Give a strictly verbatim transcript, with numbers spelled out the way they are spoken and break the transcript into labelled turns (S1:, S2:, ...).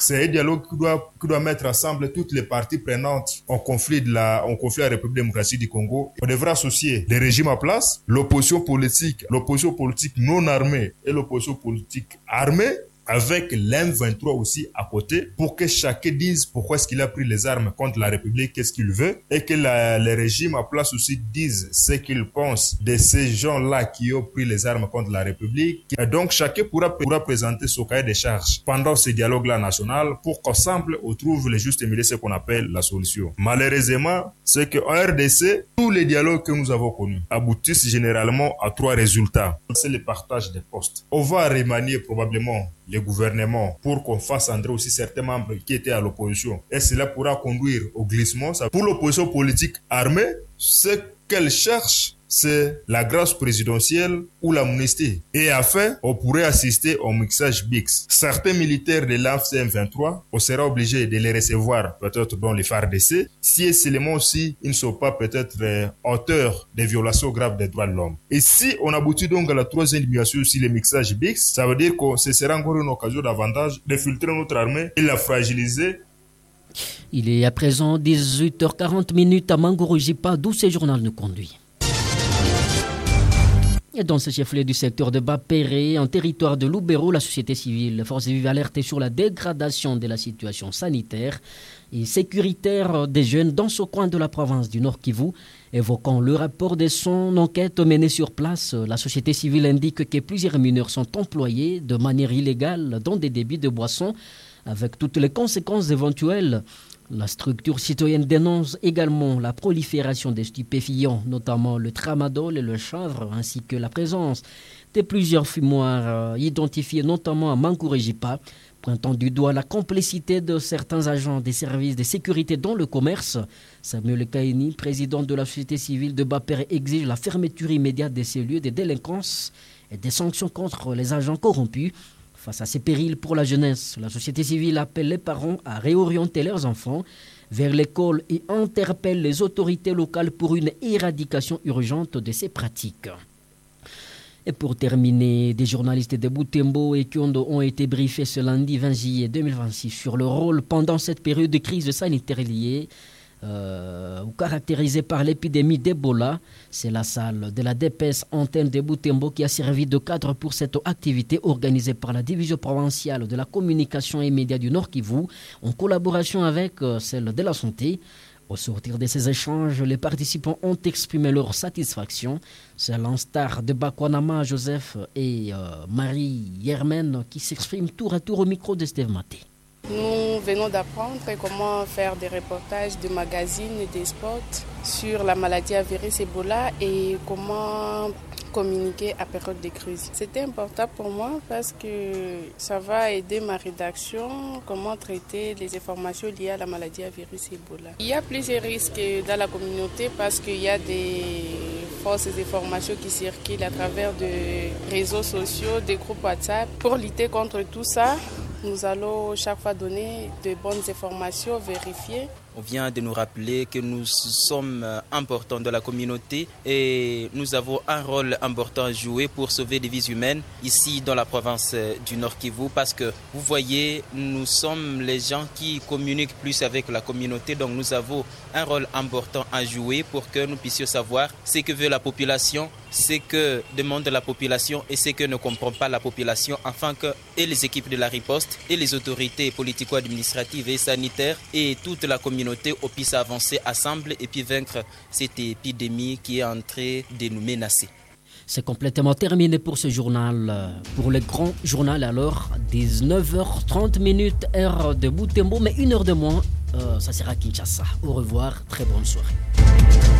S1: C'est un dialogue qui doit, qui doit mettre ensemble toutes les parties prenantes en conflit de la, en conflit à la République démocratique du Congo. On devra associer les régimes en place, l'opposition politique, l'opposition politique non armée et l'opposition politique armée, avec l'M vingt-trois aussi à côté, pour que chacun dise pourquoi est-ce qu'il a pris les armes contre la République, qu'est-ce qu'il veut, et que la, les régimes en place aussi disent ce qu'ils pensent de ces gens-là qui ont pris les armes contre la République. Et donc chacun pourra, pourra présenter son cahier de charges pendant ce dialogue-là national pour qu'ensemble on trouve le juste milieu, ce qu'on appelle la solution. Malheureusement, c'est qu'en R D C, tous les dialogues que nous avons connus aboutissent généralement à trois résultats. C'est le partage des postes. On va remanier probablement les gouvernements pour qu'on fasse entrer aussi certains membres qui étaient à l'opposition. Et cela pourra conduire au glissement. Pour l'opposition politique armée, ce qu'elle cherche, c'est la grâce présidentielle ou l'amnistie. Et enfin, on pourrait assister au mixage B I X. Certains militaires de l'A F C M vingt-trois, on sera obligé de les recevoir peut-être dans les F A R D C, si seulement aussi ils ne sont pas peut-être euh, auteurs des violations graves des droits de l'homme. Et si on aboutit donc à la troisième élimination aussi, le mixage B I X, ça veut dire que ce sera encore une occasion davantage de filtrer notre armée et la fragiliser.
S2: Il est à présent dix-huit heures quarante à Mangoro-Jipa, d'où ce journal nous conduit. Et dans ce chef-lieu du secteur de Bapéré, en territoire de Lubero, la société civile, force vive alertée sur la dégradation de la situation sanitaire et sécuritaire des jeunes dans ce coin de la province du Nord Kivu. Évoquant le rapport de son enquête menée sur place, la société civile indique que plusieurs mineurs sont employés de manière illégale dans des débits de boissons, avec toutes les conséquences éventuelles. La structure citoyenne dénonce également la prolifération des stupéfiants, notamment le tramadol et le chanvre, ainsi que la présence de plusieurs fumoirs identifiés notamment à Mangoro-Jipa, pointant du doigt la complicité de certains agents des services de sécurité dans le commerce. Samuel Kaini, président de la société civile de Bapéré, exige la fermeture immédiate de ces lieux de délinquance et des sanctions contre les agents corrompus. Face à ces périls pour la jeunesse, la société civile appelle les parents à réorienter leurs enfants vers l'école et interpelle les autorités locales pour une éradication urgente de ces pratiques. Et pour terminer, des journalistes de Butembo et Kyondo ont été briefés ce lundi vingt juillet deux mille vingt-six sur le rôle pendant cette période de crise sanitaire liée Euh, ou caractérisée par l'épidémie d'Ebola. C'est la salle de la D P S antenne de Butembo qui a servi de cadre pour cette activité organisée par la division provinciale de la communication et médias du Nord Kivu en collaboration avec euh, celle de la santé. Au sortir de ces échanges, les participants ont exprimé leur satisfaction. C'est l'instar de Bakwanama Joseph et euh, Marie Yermen qui s'expriment tour à tour au micro de Steve Maté.
S3: Nous venons d'apprendre comment faire des reportages de magazines et des spots sur la maladie à virus Ebola et comment communiquer à période de crise. C'était important pour moi parce que ça va aider ma rédaction, comment traiter les informations liées à la maladie à virus Ebola. Il y a plusieurs risques dans la communauté parce qu'il y a des fausses informations qui circulent à travers des réseaux sociaux, des groupes WhatsApp. Pour lutter contre tout ça, nous allons chaque fois donner de bonnes informations, vérifier.
S4: On vient de nous rappeler que nous sommes importants dans la communauté et nous avons un rôle important à jouer pour sauver des vies humaines ici dans la province du Nord Kivu parce que vous voyez, nous sommes les gens qui communiquent plus avec la communauté, donc nous avons un rôle important à jouer pour que nous puissions savoir ce que veut la population, ce que demande la population et ce que ne comprend pas la population afin que et les équipes de la riposte et les autorités politico-administratives et sanitaires et toute la communauté on puisse avancer ensemble et puis vaincre cette épidémie qui est en train de nous menacer.
S2: C'est complètement terminé pour ce journal. Pour le grand journal alors, dix-neuf heures trente heure de Butembo, mais une heure de moins, euh, ça sera Kinshasa. Au revoir, très bonne soirée.